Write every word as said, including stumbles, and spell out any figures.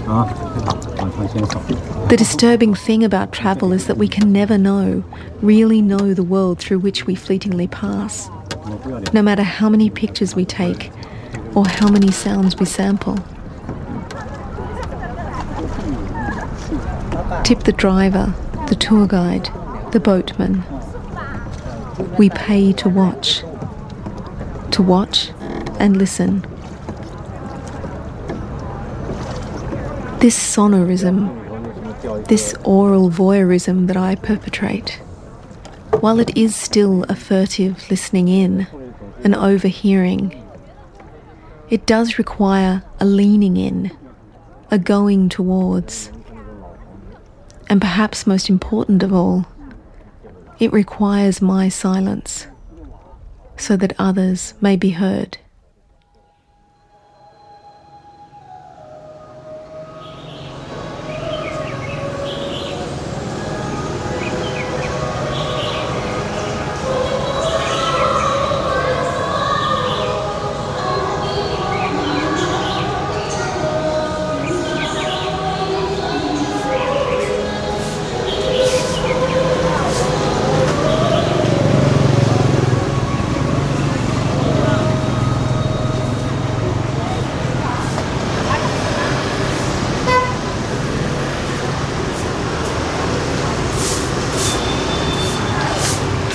The disturbing thing about travel is that we can never know, really know the world through which we fleetingly pass, no matter how many pictures we take or how many sounds we sample. Tip the driver, the tour guide, the boatman. We pay to watch, to watch and listen. This sonorism, this oral voyeurism that I perpetrate, while it is still a furtive listening in, an overhearing, it does require a leaning in, a going towards. And perhaps most important of all, it requires my silence so that others may be heard.